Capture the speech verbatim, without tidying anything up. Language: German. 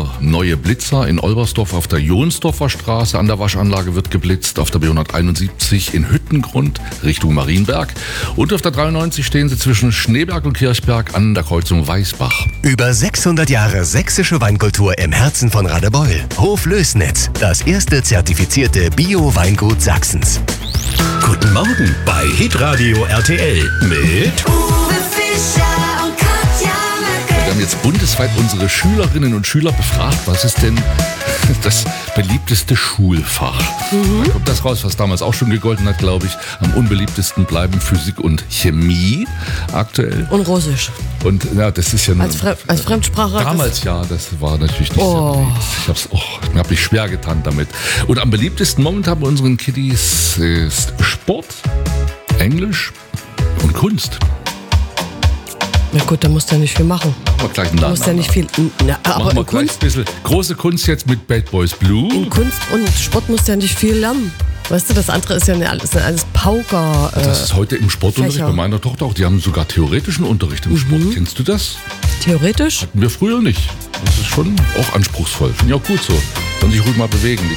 der neue Blitzer in Olbersdorf auf der Jonsdorfer Straße. An der Waschanlage wird geblitzt. Auf der B hunderteinundsiebzig in Hüttengrund Richtung Marienberg. Und auf der dreiundneunzig stehen sie zwischen Schneeberg und Kirchberg an der Kreuzung Weißbach. Über sechshundert Jahre sächsische Weinkultur im Herzen von Radebeul. Hof Lößnitz, das erste zertifizierte Bio-Weingut Sachsens. Guten Morgen bei Hitradio R T L mit Uwe Fischer und Katja Wir haben jetzt bundesweit unsere Schülerinnen und Schüler befragt, was ist denn das beliebteste Schulfach? Mhm. Da kommt das raus, was damals auch schon gegolten hat, glaube ich. Am unbeliebtesten bleiben Physik und Chemie aktuell. Und Russisch. Und ja, das ist ja... Als, Fre als Fremdsprache? Damals ja, das war natürlich nicht Oh. sehr beliebt. Ich hab's auch, mir hab mich schwer getan damit. Und am beliebtesten momentan bei unseren Kiddies ist Sport, Englisch und Kunst. Na gut, da musst du ja nicht viel machen. Machen wir gleich einen Du musst ja nicht viel... Na, aber Machen wir in gleich Kunst, ein bisschen große Kunst jetzt mit Bad Boys Blue. in Kunst und Sport musst du ja nicht viel lernen. Weißt du, das andere ist ja eine, alles, alles Pauker. Äh, Das ist heute im Sportunterricht Fächer. bei meiner Tochter auch. Die haben sogar theoretischen Unterricht im Sport. Kennst du das? theoretisch. Hatten wir früher nicht. Das ist schon auch anspruchsvoll. Finde ich auch gut so. Kann sich ruhig mal bewegen.